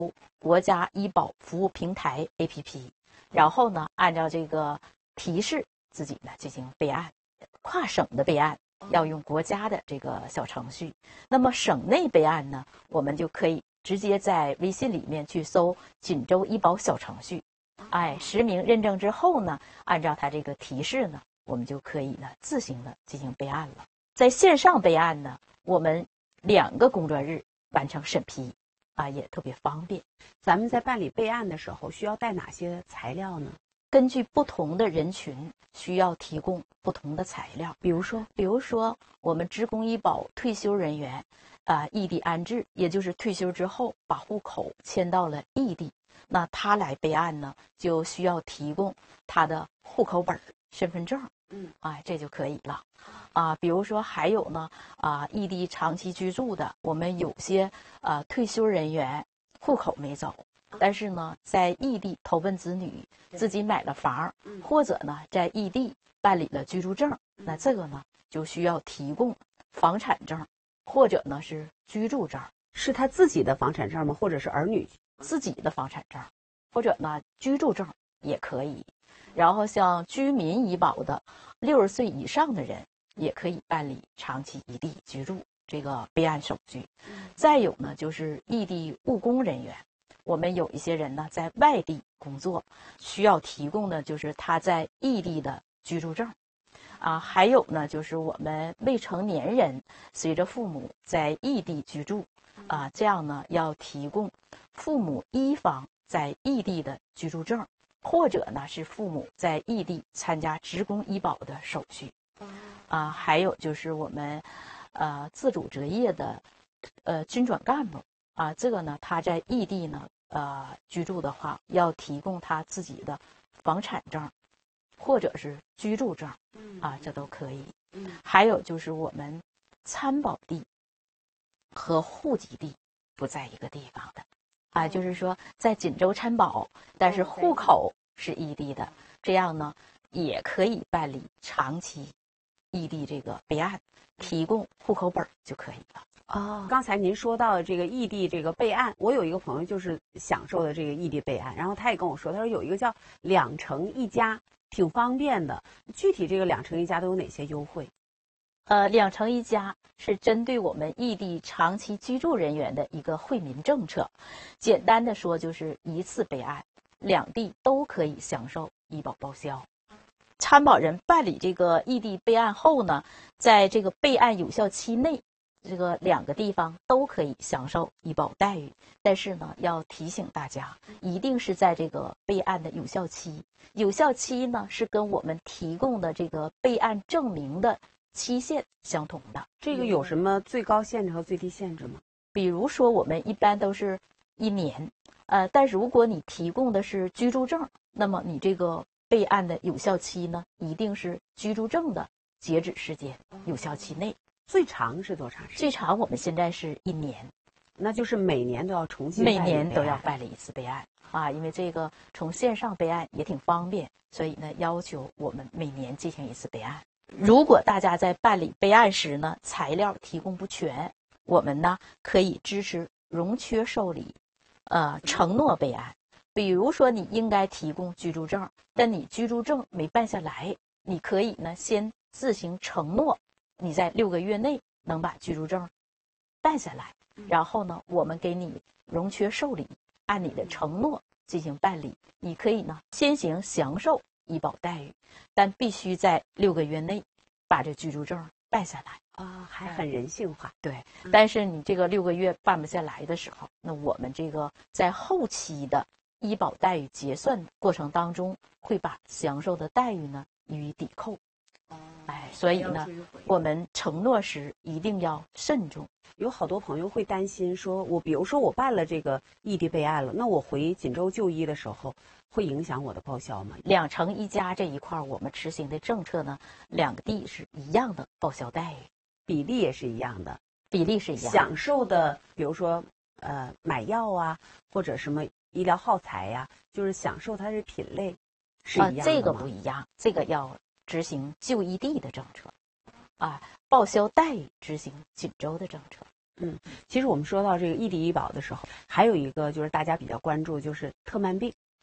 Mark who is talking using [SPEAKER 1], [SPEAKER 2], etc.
[SPEAKER 1] 国家医保服务平台 APP， 然后呢，按照这个提示自己呢进行备案。跨省的备案要用国家的这个小程序，那么省内备案呢，我们就可以直接在微信里面去搜锦州医保小程序，实名认证之后呢，按照它这个提示呢，我们就可以呢自行的进行备案了。在线上备案呢，我们2个工作日完成审批，也特别方便。
[SPEAKER 2] 咱们在办理备案的时候需要带哪些材料呢？
[SPEAKER 1] 根据不同的人群，需要提供不同的材料。比如说我们职工医保退休人员，异地安置，也就是退休之后把户口迁到了异地，那他来备案呢，就需要提供他的户口本、身份证，这就可以了。比如说还有呢，异地长期居住的，我们有些退休人员户口没走，但是呢，在异地投奔子女，自己买了房，或者呢，在异地办理了居住证，那这个呢，就需要提供房产证，或者呢是居住证。
[SPEAKER 2] 是他自己的房产证吗？或者是儿女
[SPEAKER 1] 自己的房产证，或者呢居住证也可以。然后像居民医保的60岁以上的人，也可以办理长期异地居住这个备案手续。再有呢，就是异地务工人员。我们有一些人呢在外地工作，需要提供的就是他在异地的居住证，还有呢就是我们未成年人随着父母在异地居住，这样呢要提供父母一方在异地的居住证，或者呢是父母在异地参加职工医保的手续，还有就是我们自主择业的军转干部。这个呢，他在异地呢，居住的话，要提供他自己的房产证，或者是居住证，这都可以。还有就是我们参保地和户籍地不在一个地方的，就是说在锦州参保，但是户口是异地的，这样呢，也可以办理长期异地这个备案，提供户口本就可以了。
[SPEAKER 2] 刚才您说到这个异地这个备案，我有一个朋友就是享受的这个异地备案，然后他也跟我说，他说有一个叫2城1家，挺方便的。具体这个2城1家都有哪些优惠
[SPEAKER 1] ？2城1家是针对我们异地长期居住人员的一个惠民政策。简单的说，就是一次备案，2地都可以享受医保报销。参保人办理这个异地备案后呢，在这个备案有效期内，这个2个地方都可以享受医保待遇。但是呢，要提醒大家，一定是在这个备案的有效期。有效期呢，是跟我们提供的这个备案证明的期限相同的。
[SPEAKER 2] 这个有什么最高限制和最低限制吗？
[SPEAKER 1] 比如说，我们一般都是1年，但如果你提供的是居住证，那么你这个备案的有效期呢，一定是居住证的截止时间有效期内。
[SPEAKER 2] 最长是多长时间？
[SPEAKER 1] 最长我们现在是1年，
[SPEAKER 2] 那就是每年都要重新
[SPEAKER 1] 每年都要办理一次备案因为这个从线上备案也挺方便，所以呢要求我们每年进行一次备案。如果大家在办理备案时呢，材料提供不全，我们呢可以支持容缺受理，承诺备案。比如说你应该提供居住证，但你居住证没办下来，你可以呢先自行承诺你在6个月内能把居住证办下来，然后呢我们给你容缺受理，按你的承诺进行办理。你可以呢先行享受医保待遇，但必须在6个月内把这居住证办下来
[SPEAKER 2] 还很人性化。
[SPEAKER 1] 对，但是你这个6个月办不下来的时候，那我们这个在后期的医保待遇结算过程当中，会把享受的待遇呢予以抵扣。所以呢，我们承诺时一定要慎重。
[SPEAKER 2] 有好多朋友会担心说，比如说我办了这个异地备案了，那我回锦州就医的时候，会影响我的报销吗
[SPEAKER 1] ？2城1家这一块，我们执行的政策呢，2个地是一样的报销待遇，
[SPEAKER 2] 比例也是一样的，
[SPEAKER 1] 比例是一样的。
[SPEAKER 2] 享受的，比如说买药啊，或者什么医疗耗材呀，就是享受它的品类是一样的吗？
[SPEAKER 1] 这个不一样，这个要执行就医地的政策，报销待遇执行锦州的政策。
[SPEAKER 2] 其实我们说到这个异地医保的时候，还有一个就是大家比较关注，就是特慢病。